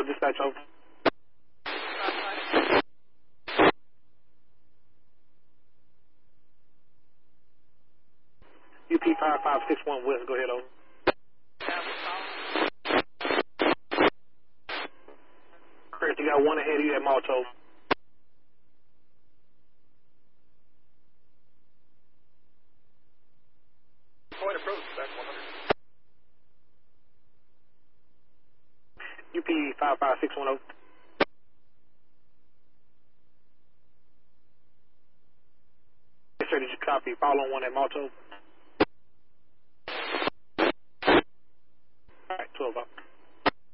dispatch over. UP 5561 West, go ahead, over. Correct, you got one ahead of you at Malto. Point approach, back 100. UP 55610. Yes, sir, did you copy? Follow on one at Malto.